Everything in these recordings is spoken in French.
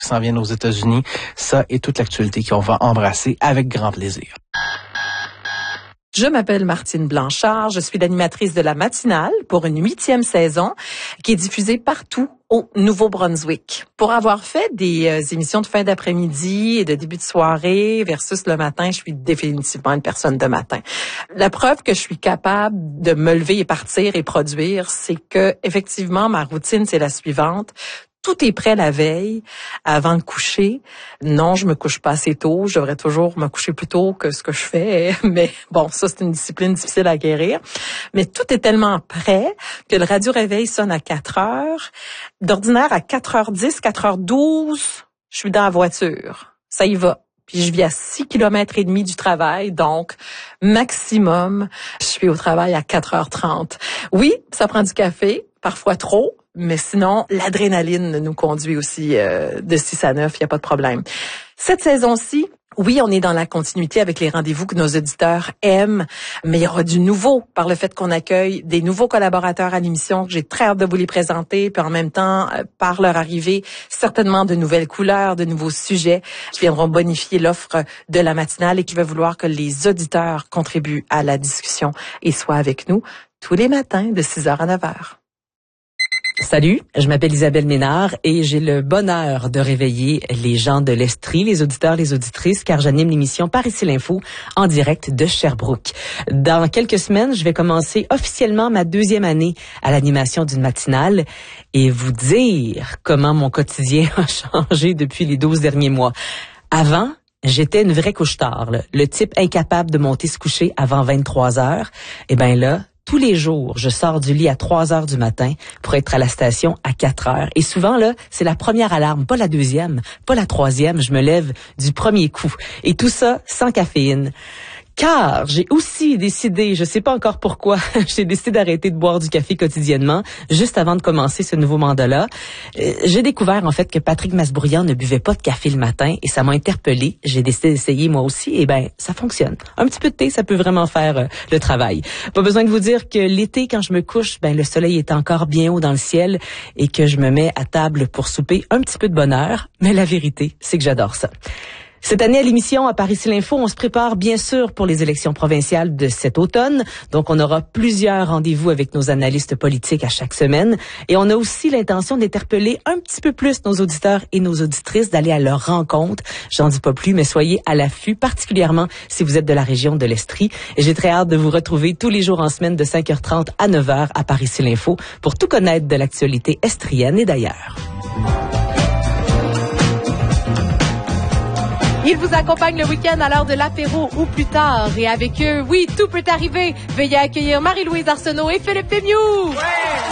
qui s'en viennent aux États-Unis. Ça et toute l'actualité qu'on va embrasser avec grand plaisir. Je m'appelle Martine Blanchard, je suis l'animatrice de La Matinale pour une 8e saison qui est diffusée partout au Nouveau-Brunswick. Pour avoir fait des émissions de fin d'après-midi et de début de soirée versus le matin, je suis définitivement une personne de matin. La preuve que je suis capable de me lever et partir et produire, c'est que effectivement ma routine c'est la suivante. Tout est prêt la veille, avant de coucher. Non, je me couche pas assez tôt. Je devrais toujours me coucher plus tôt que ce que je fais. Mais bon, ça, c'est une discipline difficile à guérir. Mais tout est tellement prêt que le radio-réveil sonne à 4 heures. D'ordinaire, à 4h10, 4h12, je suis dans la voiture. Ça y va. Puis je vis à 6 km et demi du travail, donc maximum, je suis au travail à 4h30. Oui, ça prend du café, parfois trop, mais sinon, l'adrénaline nous conduit aussi de 6 à 9, il n'y a pas de problème. Cette saison-ci, oui, on est dans la continuité avec les rendez-vous que nos auditeurs aiment, mais il y aura du nouveau par le fait qu'on accueille des nouveaux collaborateurs à l'émission. J'ai très hâte de vous les présenter, puis en même temps, par leur arrivée, certainement de nouvelles couleurs, de nouveaux sujets qui viendront bonifier l'offre de La Matinale et qui va vouloir que les auditeurs contribuent à la discussion et soient avec nous tous les matins de 6h à 9h. Salut, je m'appelle Isabelle Ménard et j'ai le bonheur de réveiller les gens de l'Estrie, les auditeurs, les auditrices, car j'anime l'émission Par ici l'info en direct de Sherbrooke. Dans quelques semaines, je vais commencer officiellement ma 2e année à l'animation d'une matinale et vous dire comment mon quotidien a changé depuis les 12 derniers mois. Avant, j'étais une vraie couche-tard, le type incapable de monter se coucher avant 23 heures. Et ben là, tous les jours, je sors du lit à 3 heures du matin pour être à la station à 4 heures. Et souvent, là, c'est la première alarme, pas la deuxième, pas la troisième. Je me lève du premier coup. Et tout ça sans caféine. Car j'ai aussi décidé, je sais pas encore pourquoi, j'ai décidé d'arrêter de boire du café quotidiennement juste avant de commencer ce nouveau mandat-là. J'ai découvert en fait que Patrick Masbourian ne buvait pas de café le matin et ça m'a interpellée. J'ai décidé d'essayer moi aussi et ben ça fonctionne. Un petit peu de thé, ça peut vraiment faire le travail. Pas besoin de vous dire que l'été quand je me couche, ben le soleil est encore bien haut dans le ciel et que je me mets à table pour souper un petit peu de bonheur, mais la vérité, c'est que j'adore ça. Cette année à l'émission à Par ici l'info, on se prépare bien sûr pour les élections provinciales de cet automne. Donc on aura plusieurs rendez-vous avec nos analystes politiques à chaque semaine. Et on a aussi l'intention d'interpeller un petit peu plus nos auditeurs et nos auditrices, d'aller à leur rencontre. J'en dis pas plus, mais soyez à l'affût, particulièrement si vous êtes de la région de l'Estrie. Et j'ai très hâte de vous retrouver tous les jours en semaine de 5h30 à 9h à Par ici l'info pour tout connaître de l'actualité estrienne et d'ailleurs. Ils vous accompagnent le week-end à l'heure de l'apéro ou plus tard. Et avec eux, oui, tout peut arriver. Veuillez accueillir Marie-Louise Arsenault et Philippe Pémiou. Ouais.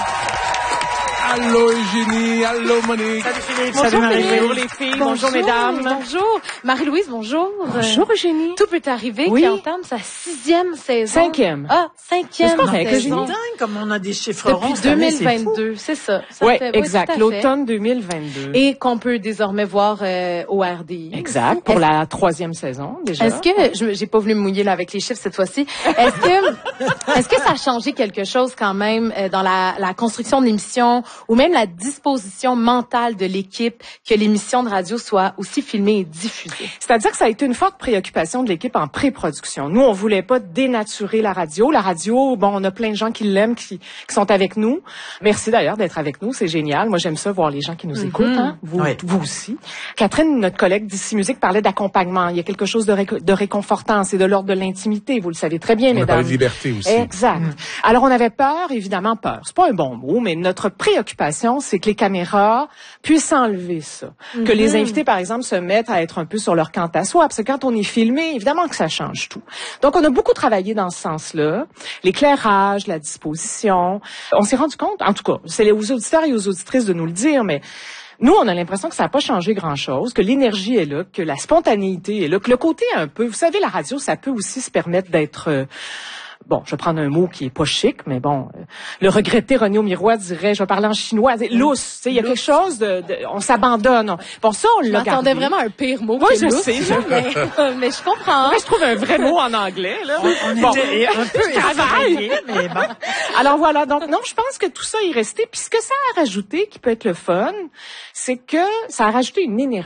Allô Eugénie, allô Monique. Salut Philippe, bonjour Marie-Louise. Bonjour les filles, bonjour mesdames. Bonjour. Marie-Louise, bonjour. Bonjour Eugénie. Tout peut arriver qui entame sa 6e saison. 5e. Ah, 5e c'est correct, saison. C'est dingue comme on a des chiffres ronds. Depuis 2022, c'est ça. Oui, exact, l'automne 2022. Et qu'on peut désormais voir au RDI. Exact, pour la 3e saison déjà. Est-ce que, j'ai pas voulu me mouiller là avec les chiffres cette fois-ci, est-ce que ça a changé quelque chose quand même dans la construction de l'émission ou même la disposition mentale de l'équipe que l'émission de radio soit aussi filmée et diffusée? C'est-à-dire que ça a été une forte préoccupation de l'équipe en pré-production. Nous, on voulait pas dénaturer la radio. La radio, bon, on a plein de gens qui l'aiment, qui sont avec nous. Merci d'ailleurs d'être avec nous, c'est génial. Moi, j'aime ça, voir les gens qui nous écoutent. Hein? Vous aussi. Catherine, notre collègue d'ici Musique, parlait d'accompagnement. Il y a quelque chose de réconfortant. C'est de l'ordre de l'intimité. Vous le savez très bien, on mesdames. On a parlé de liberté aussi. Exact. Alors, on avait peur, évidemment peur. C'est pas un bon mot, mais notre préoccupation, c'est que les caméras puissent enlever ça. Que les invités, par exemple, se mettent à être un peu sur leur quant à soi. Parce que quand on est filmé, évidemment que ça change tout. Donc, on a beaucoup travaillé dans ce sens-là. L'éclairage, la disposition. On s'est rendu compte, en tout cas, c'est aux auditeurs et aux auditrices de nous le dire, mais nous, on a l'impression que ça n'a pas changé grand-chose, que l'énergie est là, que la spontanéité est là, que le côté un peu... Vous savez, la radio, ça peut aussi se permettre d'être... Bon, je vais prendre un mot qui est pas chic, mais bon, le regretté René Aumirois dirait, je vais parler en chinois, lousse, tu sais, il y a quelque chose on s'abandonne. Bon, ça, on l'a gardé. J'attendais vraiment un pire mot. Oui, je lousse, sais. Mais je comprends. Moi, je trouve un vrai mot en anglais, là. On était un peu travaillé, mais bon. Alors voilà, donc non, je pense que tout ça est resté. Puis ce que ça a rajouté, qui peut être le fun, c'est que ça a rajouté une énergie.